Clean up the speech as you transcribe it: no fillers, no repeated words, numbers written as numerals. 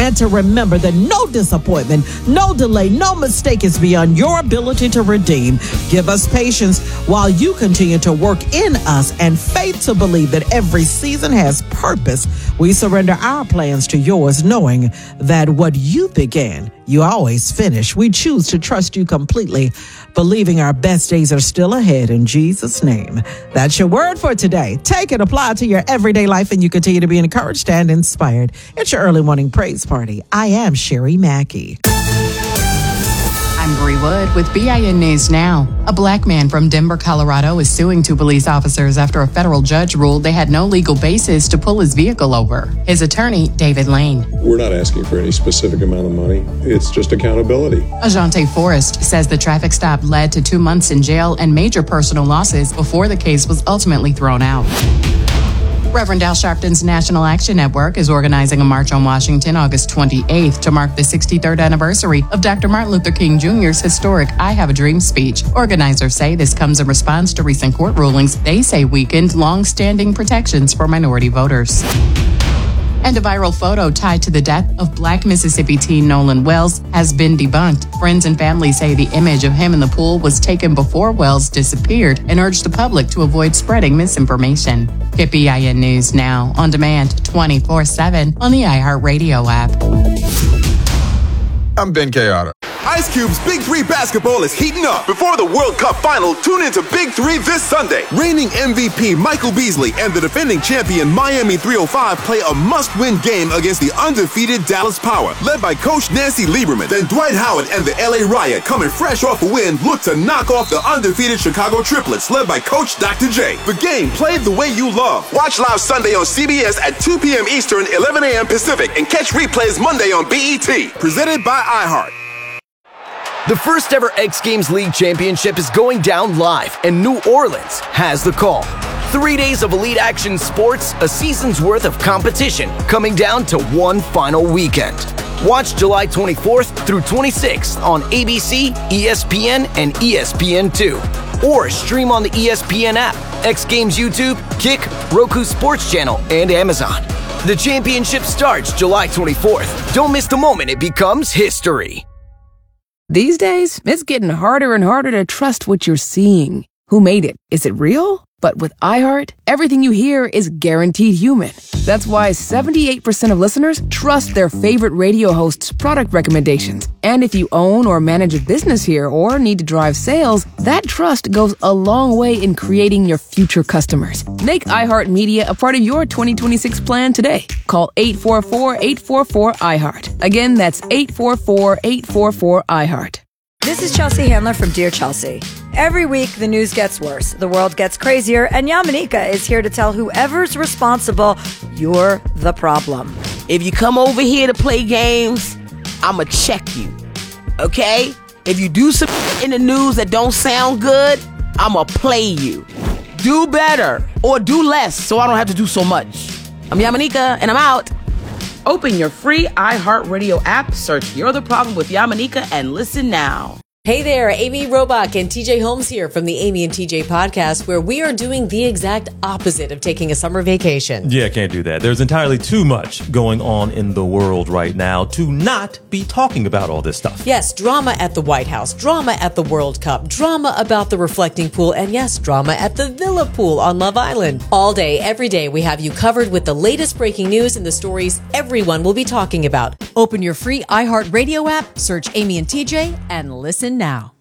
And to remember that no disappointment, no delay, no mistake is beyond your ability to redeem. Give us patience while you continue to work in us and faith to believe that every season has purpose. We surrender our plans to yours, knowing that what you began, you always finish. We choose to trust you completely, believing our best days are still ahead in Jesus' name. That's your word for today. Take it, apply it to your everyday life, and you continue to be encouraged and inspired. It's your early morning praise party. I am Sherry Mackey. I'm Bree Wood with BIN News Now. A black man from Denver, Colorado is suing two police officers after a federal judge ruled they had no legal basis to pull his vehicle over. His attorney, David Lane. We're not asking for any specific amount of money. It's just accountability. Ajante Forrest says the traffic stop led to 2 months in jail and major personal losses before the case was ultimately thrown out. Reverend Al Sharpton's National Action Network is organizing a march on Washington August 28th to mark the 63rd anniversary of Dr. Martin Luther King Jr.'s historic I Have a Dream speech. Organizers say this comes in response to recent court rulings they say weakened long-standing protections for minority voters. And a viral photo tied to the death of Black Mississippi teen Nolan Wells has been debunked. Friends and family say the image of him in the pool was taken before Wells disappeared and urge the public to avoid spreading misinformation. Get BIN News Now on demand 24/7 on the iHeartRadio app. I'm Ben Kayada. Ice Cube's Big 3 basketball is heating up. Before the World Cup final, tune into Big 3 this Sunday. Reigning MVP Michael Beasley and the defending champion Miami 305 play a must-win game against the undefeated Dallas Power, led by Coach Nancy Lieberman. Then Dwight Howard and the LA Riot, coming fresh off a win, look to knock off the undefeated Chicago Triplets, led by Coach Dr. J. The game played the way you love. Watch live Sunday on CBS at 2 p.m. Eastern, 11 a.m. Pacific, and catch replays Monday on BET. Presented by iHeart. The first ever X Games League Championship is going down live, and New Orleans has the call. 3 days of elite action sports, a season's worth of competition, coming down to one final weekend. Watch July 24th through 26th on ABC, ESPN, and ESPN2. Or stream on the ESPN app, X Games YouTube, Kick, Roku Sports Channel, and Amazon. The championship starts July 24th. Don't miss the moment it becomes history. These days, it's getting harder and harder to trust what you're seeing. Who made it? Is it real? But with iHeart, everything you hear is guaranteed human. That's why 78% of listeners trust their favorite radio host's product recommendations. And if you own or manage a business here or need to drive sales, that trust goes a long way in creating your future customers. Make iHeartMedia a part of your 2026 plan today. Call 844-844-iHeart. Again, that's 844-844-iHeart. This is Chelsea Handler from Dear Chelsea. Every week, the news gets worse, the world gets crazier, and Yamanika is here to tell whoever's responsible, you're the problem. If you come over here to play games, I'ma check you, okay? If you do some in the news that don't sound good, I'ma play you. Do better, or do less, so I don't have to do so much. I'm Yamanika, and I'm out. Open your free iHeartRadio app, search You're the Problem with Yamanika, and listen now. Hey there, Amy Robach and TJ Holmes here from the Amy and TJ podcast, where we are doing the exact opposite of taking a summer vacation. Yeah, can't do that. There's entirely too much going on in the world right now to not be talking about all this stuff. Yes, drama at the White House, drama at the World Cup, drama about the reflecting pool, and yes, drama at the Villa pool on Love Island. All day, every day, we have you covered with the latest breaking news and the stories everyone will be talking about. Open your free iHeartRadio app, search Amy and TJ, and listen now.